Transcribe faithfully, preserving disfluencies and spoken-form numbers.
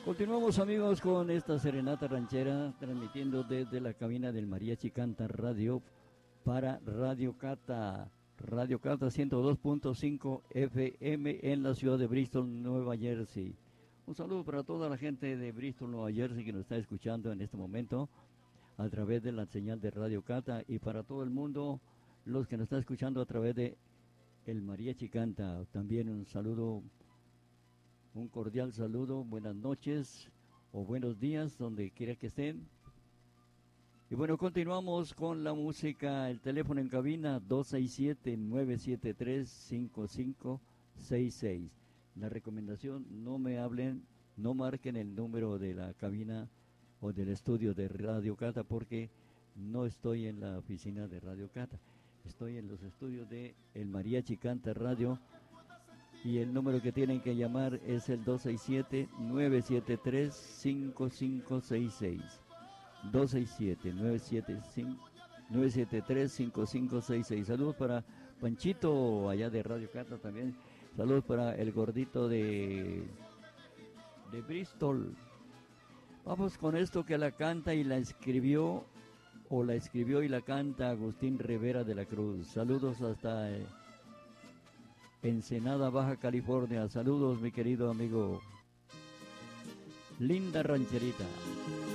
Continuamos amigos con esta serenata ranchera transmitiendo desde la cabina del Mariachi Canta Radio para Radio Cata, Radio Cata ciento dos punto cinco F M en la ciudad de Bristol, Nueva Jersey. Un saludo para toda la gente de Bristol, Nueva Jersey que nos está escuchando en este momento a través de la señal de Radio Cata y para todo el mundo los que nos están escuchando a través de el Mariachi Canta. También un saludo, un cordial saludo, buenas noches o buenos días donde quiera que estén. Y bueno, continuamos con la música, el teléfono en cabina dos seis siete, nueve siete tres, cinco cinco seis seis. La recomendación, no me hablen, no marquen el número de la cabina o del estudio de Radio Cata porque no estoy en la oficina de Radio Cata. Estoy en los estudios de el Mariachi Canta Radio y el número que tienen que llamar es el dos seis siete, nueve siete tres, cinco cinco seis seis. dos seis siete, nueve siete tres, cinco cinco seis seis. Saludos para Panchito allá de Radio Cata también. Saludos para el gordito de, de Bristol. Vamos con esto que la canta y la escribió o la escribió y la canta Agustín Rivera de la Cruz. Saludos hasta eh, Ensenada, Baja California. Saludos mi querido amigo. Linda rancherita.